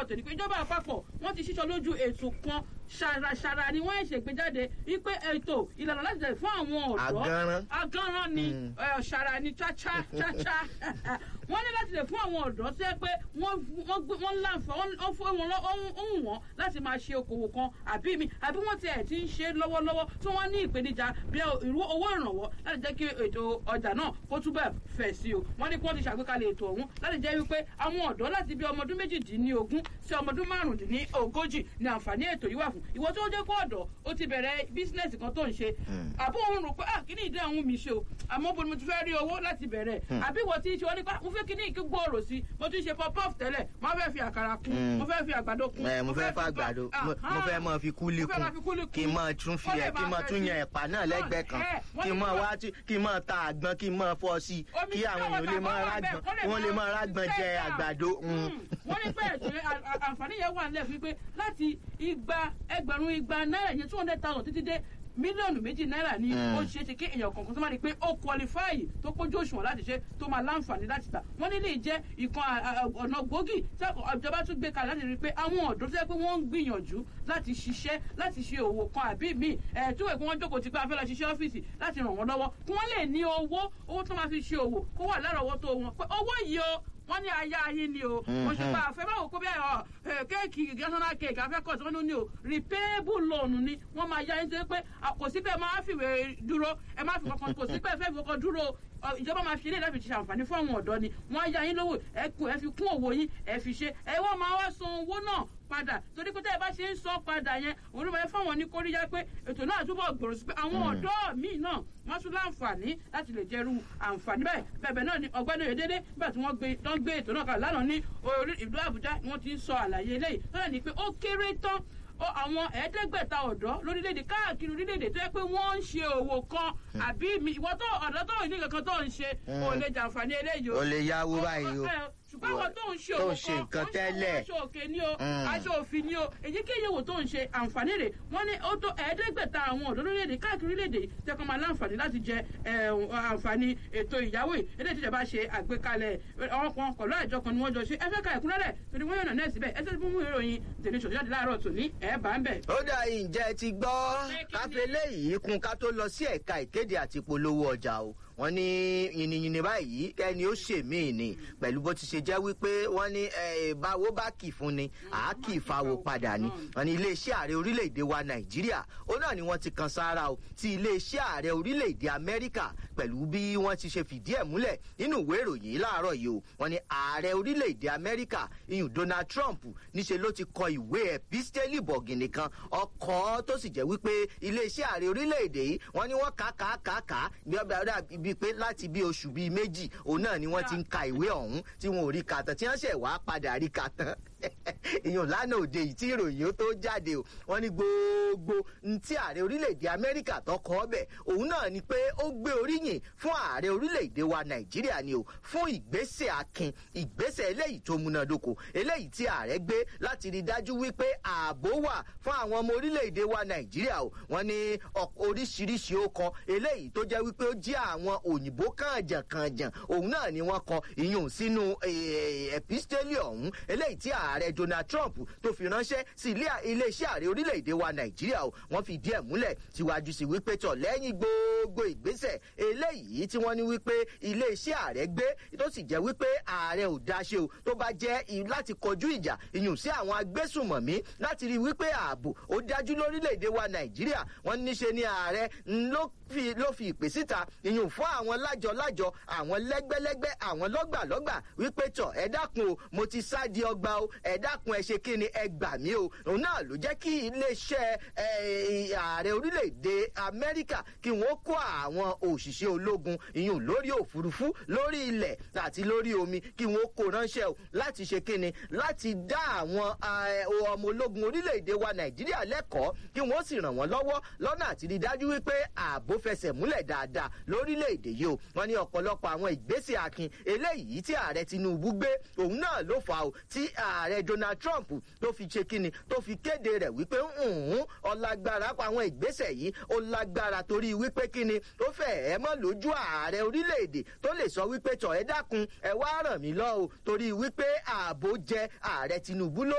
tòní pé ìjọba àpapọ̀ wọ́n ti ṣíṣọ lójú ètò kan ṣàràṣàrà ni wọ́n ṣe gbé jáde wípé ètò ìlànà láti tẹ̀lé fún àwọn ọ̀dọ́ agánran ni ṣàrà ni cháchá wọ́n ní láti lè fún àwọn ọ̀dọ́ tó yẹ pé wọ́n láǹfààní wọ́n fún wọn láti máa ṣe okòwò kan àbí wọ́n tiẹ̀ ti ń ṣe lọ́wọ́lọ́wọ́ tí wọ́n ní ìpèníjà bí irú owó ìrànwọ́ láti jẹ́ kí ètò ọjà náà kó túbọ̀ fẹ̀ sí o wọ́n ní kí wọ́n ti ṣàgbékalẹ̀ ètò ọ̀hún láti jẹ́ wípé àwọn ọ̀dọ́ láti bí ọmọ ọdún 18 sí ọmọ ọdún 45 ní àǹfààní ètò yìí wà fún ìwọ tó jẹ́ kó ọ̀dọ́ ó ti bẹ̀rẹ̀ bísínẹ́sì kan tó ń ṣe àbó òun rò pé kí ni ìdí àwọn mi ṣe o àmọ́ bó ni mo ti fẹ́ rí owó láti bẹ̀rẹ̀ àbí ìwọ tí ń ṣe wọ́n nípa mo fẹ́ kí ní ìkí gbòòrò sí mo ti ṣe pop-up tẹ́lẹ̀ mo fẹ́ fi àkàrà kún mo fẹ́ fi àgbàdo kún mo fẹ́ fa àgbàdo mo fẹ́ mọ fi kúlí kún kí n mọ tún fi kí n mọ tún yan ẹ̀pà náà lẹ́gbẹ̀ẹ́ kan kí n mọ ta àgbọn kí n mọ fọ́ sí kí àwọn èèyàn wọ́n lè mọ rágbọn jẹ àgbàdo. wọ́n ní pé ètò àǹfààní yẹn wà nílẹ̀ fún pé láti ẹgbẹ̀rún igba náírà yẹn 200,000 títí dé mílíọ̀nù 2 náírà ni ó ṣeé ṣe kí èèyàn kọ̀ọ̀kan tó máa di pé ó qualify tó pójú òṣùwọ̀n láti ṣe tó máa láǹfààní láti tà wọ́n ní lè jẹ́ ìkan ọ̀nà gbòógì tí ìjọba tún gbé kalẹ̀ láti rí i pé àwọn ọ̀dọ́ tó yẹ pé wọ́n ń gbìyànjú láti ṣiṣẹ́ láti ṣe òwò kan àbí míì tó wẹ̀ pé wọ́n jókòó ti pé a fẹ́ lọ ṣiṣẹ́ ọ́fíìsì láti ràn wọ́n lọ́wọ́ kí wọ́n lè ní owó tó máa fi ṣe òwò kó wà lárọ̀ọ́wọ́tó wọn pé owó yìí o wọ́n ní aya ayé ni o mo ṣe pa àfẹ́ báwo kó bí kéèkì national cake afẹ́kọ̀ọ́ tí wọ́n ní o repayable loan ni wọ́n máa yá ẹni tó pé kò sí pé ẹ máa fìwé dúró ẹ máa fi kankan kò sí pé ẹ fẹ́ fi kankan dúró ìjọba máa fi ilé láti ṣe àǹfààní fún àwọn ọ̀dọ́ ni wọ́n á yá yín lówó ẹ fi kún òwò yín ẹ fi ṣe ẹ wọ́n máa wá san owó náà padà torí pé tẹ́ ẹ bá ṣe ń san padà yẹn òun ló máa fún àwọn ní kóríyá pé ètò náà túbọ̀ gbòòrò sí pé àwọn ọ̀dọ́ míì náà wọ́n tún láǹfààní láti lè jẹ́rú àǹfààní bẹ́ẹ̀ náà ni ọ̀gbẹ́ni Oyèdélé nígbà tí wọ́n gbé ètò náà kalẹ̀ lánàá ní ìlú Àbújá ni wọ́n ti ń sọ àlàyé eléyìí lọ́dọ̀ ni pé ó kéré tán àwọn 500 ọ̀dọ́ lórílẹ̀‐èdè káàkiri orílẹ̀‐èdè tó yẹ pé wọ́n ń ṣe òwò kan àbí ìwọ tó ọ̀dọ́ tó ní kankan tó ń ṣe ò lè jàǹfààní eléyìí o lè yáwó báyìí o ṣùgbọ́n àwọn tó ń ṣe òwò kan tẹ́lẹ̀ aṣọ òkè ni o aṣọ òfin ni o èyíkéyìí òwò tó ń ṣe àǹfààní rẹ̀ wọ́n ní ó tó 500 àwọn ọ̀dọ́ lórílẹ̀‐èdè káàkiri orílẹ̀‐èdè tẹ́kọ̀ máa láǹfààní láti jẹ àǹfààní ètò ìyáwó eléyìí tí ìjọba ṣe àgbékalẹ̀ àwọn kan pẹ̀lú àjọ kan ni wọ́n jọ ṣe ẹ fẹ́ ka ẹ̀kúnrẹ́rẹ́ torí wọ́n yànnà náà síbẹ̀ ẹ tẹ́lẹ̀ fún ìròyìn tèmi ṣòṣìṣẹ́ láàárọ̀ tòní ẹ̀ bá ń bẹ̀. ó dà ǹjẹ́ ti gbọ́ káfíń léyìí kún ká tó lọ sí ẹ̀ka ìkéde àti ìpolówó ọjà o wọ́n ní yìnyín báyìí ẹni ó ṣe míì ni pẹ̀lú bó ti ṣe jẹ́ wípé wọ́n ní báwo bá kì fún ni àá kì í fáwo padà ni wọ́n ní iléeṣẹ́ ààrẹ orílẹ̀-èdè wa Nàìjíríà ó náà ni wọ́n ti kan sára o ti iléeṣẹ́ ààrẹ orílẹ̀-èdè Amẹ́ríkà pẹ̀lú bí wọ́n ti ṣe fìdí ẹ̀ múlẹ̀ nínú ìwé ìròyìn láàárọ̀ yìí o wọ́n ní ààrẹ orílẹ̀-èdè Amẹ́ríkà iyùn Donald Trump níṣe ló ti kọ ìwé episteli bọ̀gìnì kan ọkọ̀ tó sì jẹ́ wípé iléeṣẹ́ ààrẹ orílẹ̀-èdè yìí wọ́n ní wọ́n kà bíi pé láti bí oṣù bíi méjì òun náà ni wọ́n ti ń ka ìwé ọ̀hún tí wọn ò rí ka tán tí wọ́n ṣẹ̀ wá padà rí ka tán èèyàn lánàá òde yìí tí ìròyìn ó tó jáde o wọ́n ní gbogbo ntí ààrẹ orílẹ̀-èdè Amẹ́ríkà tó kọ ọbẹ̀ òun náà ni pé ó gbé oríyìn fún ààrẹ orílẹ̀-èdè wa Nàìjíríà ni o fún ìgbésẹ̀ akin ìgbésẹ̀ eléyìí tó múnádóko eléyìí tí ààrẹ gbé láti rí dájú wípé ààbò wà fún àwọn ọmọ orílẹ̀-èdè wa Nàìjíríà o wọ́n ní oríṣiríṣi ó kọ eléyìí tó jẹ́ wípé ó jẹ́ àwọn òyìnbó kànjànkànjàn òun náà ni wọ́n kọ ìyún sínú episteli ọ̀hún eléyìí tí ààrẹ Donald Trump tó fi ránṣẹ́ sí iléeṣẹ́ ààrẹ orílẹ̀-èdè wa Nàìjíríà o wọ́n fi díẹ̀ múlẹ̀ síwájú sí wípé tọ̀ lẹ́yìn gbogbo ìgbésẹ̀ eléyìí tí wọ́n ní wípé iléeṣẹ́ ààrẹ gbé tó sì jẹ́ wípé ààrẹ ò dáṣe o tó bá jẹ́ láti kọjú ìjà ìyún sí àwọn agbésùmọ̀mí láti rí wípé ààbò ó dájú lórílẹ̀-èdè wa Nàìjíríà wọ́n níṣe ni ààrẹ ló fi ìpè síta ìyún fún àwọn lájọ àwọn lẹ́gbẹ́lẹ́gbẹ́ àwọn lọ́gbàlọ́gbà wípé tọ̀ ẹ dákun o mo ti sá di ọgbà o ẹ dákun ẹ ṣe kí ni ẹ gbà mí o òun náà ló jẹ́ kí iléeṣẹ́ ààrẹ orílẹ̀-èdè Amẹ́ríkà kí wọ́n kó àwọn òṣìṣẹ́ ológun ìyún lórí òfurufú lórí ilẹ̀ àti lórí omi kí wọ́n kó ránṣẹ́ o láti ṣe kí ni láti dá àwọn ọmọ ológun orílẹ̀-èdè wa Nàìjíríà lẹ́kọ̀ọ́ kí wọ́n sì ràn wọ́n lọ́wọ́ lọ́nà àti rí dájú wípé ààbò fẹsẹ̀ múlẹ̀ dáadáa lórílẹ̀-èdè yìí o wọ́n ní ọ̀pọ̀lọpọ̀ àwọn ìgbésẹ̀ akin eléyìí tí ààrẹ Tinubu gbé òun náà ló fà o tí ààrẹ Donald Trump tó fi ṣe kíni tó fi kéde rẹ̀ wípé ọlágbára pa àwọn ìgbésẹ̀ yìí ó lágbára torí wípé kíni ó fẹ́ ẹ mọ́ lójú ààrẹ orílẹ̀-èdè tó lè sọ wípé tọ̀ ẹ dákun ẹ wá ràn mí lọ́ o torí wípé ààbò jẹ ààrẹ Tinubu ló